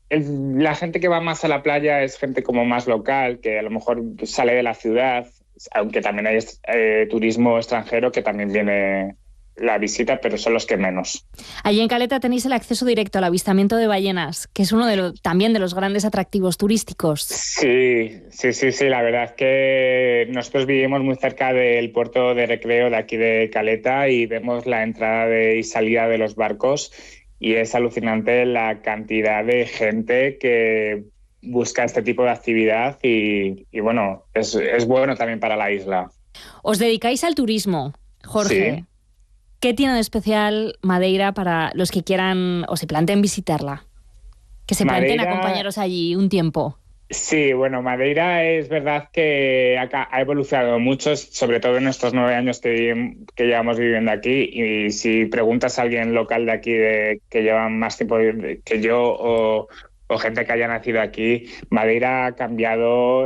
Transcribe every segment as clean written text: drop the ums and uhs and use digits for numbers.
la gente que va más a la playa es gente como más local, que a lo mejor sale de la ciudad, aunque también hay turismo extranjero que también viene la visita, pero son los que menos. Allí en Caleta tenéis el acceso directo al avistamiento de ballenas, que es uno también de los grandes atractivos turísticos. Sí, sí, sí, sí, la verdad es que nosotros vivimos muy cerca del puerto de recreo de aquí de Caleta y vemos la entrada y salida de los barcos y es alucinante la cantidad de gente que busca este tipo de actividad y bueno, es bueno también para la isla. Os dedicáis al turismo, Sí, Jorge. ¿Qué tiene de especial Madeira para los que quieran o se planteen visitarla? Que se planteen Madeira. acompañaros allí un tiempo. Sí, bueno, Madeira es verdad que ha evolucionado mucho, sobre todo en estos 9 años que llevamos viviendo aquí. Y si preguntas a alguien local de aquí que lleva más tiempo que yo o gente que haya nacido aquí, Madeira ha cambiado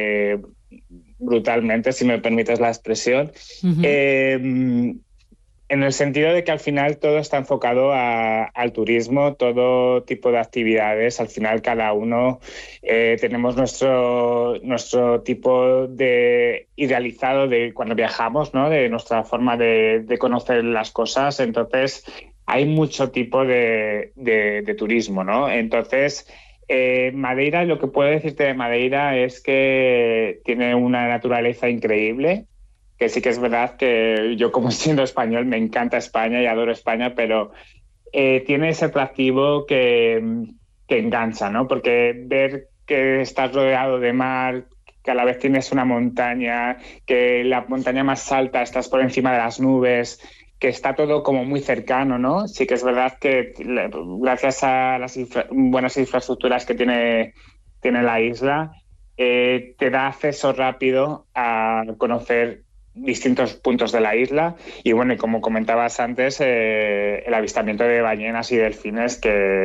brutalmente, si me permites la expresión. Uh-huh. Eh, en el sentido de que al final todo está enfocado al turismo, todo tipo de actividades. Al final cada uno tenemos nuestro tipo de idealizado de cuando viajamos, ¿no? De nuestra forma de conocer las cosas. Entonces hay mucho tipo de turismo, ¿no? Entonces Madeira, lo que puedo decirte de Madeira es que tiene una naturaleza increíble, que sí que es verdad que yo como siendo español me encanta España y adoro España, pero tiene ese atractivo que engancha, ¿no? Porque ver que estás rodeado de mar, que a la vez tienes una montaña, que la montaña más alta estás por encima de las nubes, que está todo como muy cercano, ¿no? Sí que es verdad que gracias a las buenas infraestructuras que tiene la isla, te da acceso rápido a conocer distintos puntos de la isla y bueno, y como comentabas antes, el avistamiento de ballenas y delfines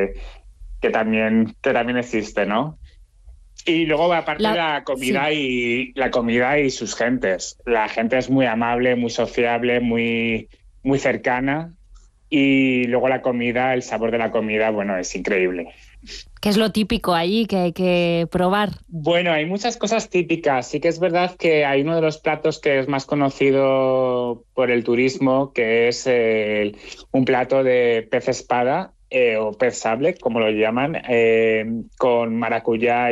que también existe, ¿no? Y luego, aparte, Sí. la comida y sus gentes. La gente es muy amable, muy sociable, muy cercana. Y luego la comida, el sabor de la comida, bueno, es increíble. ¿Qué es lo típico allí que hay que probar? Bueno, hay muchas cosas típicas. Sí que es verdad que hay uno de los platos que es más conocido por el turismo, que es un plato de pez espada o pez sable, como lo llaman, con maracuyá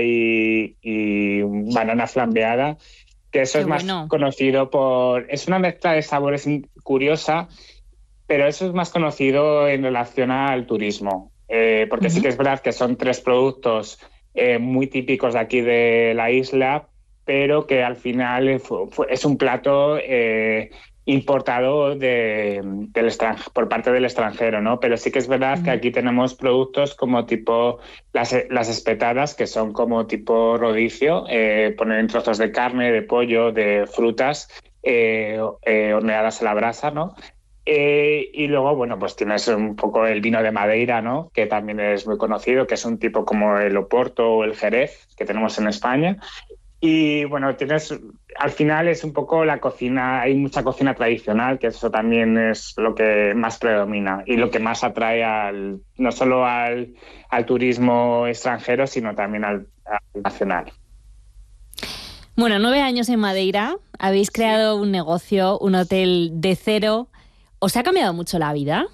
y banana flambeada, que eso Qué es más bueno. conocido por... Es una mezcla de sabores curiosa, pero eso es más conocido en relación al turismo, porque sí Uh-huh. que es verdad que son tres productos muy típicos de aquí de la isla, pero que al final es un plato importado por parte del extranjero, ¿no? Pero sí que es verdad que Uh-huh. aquí tenemos productos como tipo las espetadas, que son como tipo rodicio, ponen trozos de carne, de pollo, de frutas horneadas a la brasa, ¿no? Y luego, bueno, pues tienes un poco el vino de Madeira, ¿no? Que también es muy conocido, que es un tipo como el Oporto o el Jerez que tenemos en España. Y bueno, al final es un poco la cocina, hay mucha cocina tradicional, que eso también es lo que más predomina y lo que más atrae no solo al turismo extranjero, sino también al nacional. Bueno, 9 años en Madeira, habéis Sí. creado un negocio, un hotel de cero. ¿Os ha cambiado mucho la vida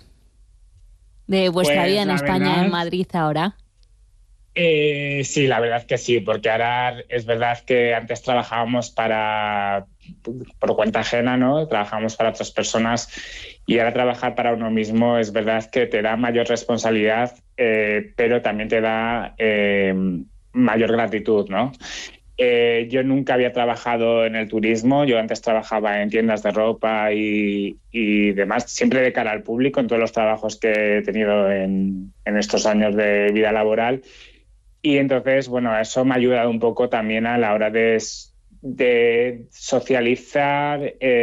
de vuestra vida Pues en la España, en verdad, Madrid ahora? sí, la verdad que sí, porque ahora es verdad que antes trabajábamos por cuenta ajena, ¿no? Trabajábamos para otras personas y ahora trabajar para uno mismo es verdad que te da mayor responsabilidad, pero también te da mayor gratitud, ¿no? Yo nunca había trabajado en el turismo, yo antes trabajaba en tiendas de ropa y demás, siempre de cara al público en todos los trabajos que he tenido en estos años de vida laboral. Y entonces, bueno, eso me ha ayudado un poco también a la hora de socializar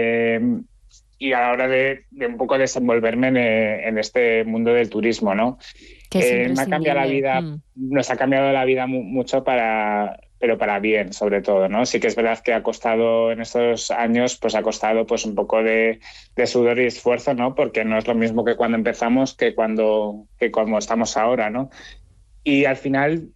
y a la hora de un poco desenvolverme en este mundo del turismo, ¿no? Que es Me ha cambiado la imprescindible. vida, Mm. nos ha cambiado la vida mucho pero para bien, sobre todo, ¿no? Sí que es verdad que ha costado en estos años, pues ha costado pues un poco de sudor y esfuerzo, ¿no? Porque no es lo mismo que cuando empezamos que como estamos ahora, ¿no? Y al final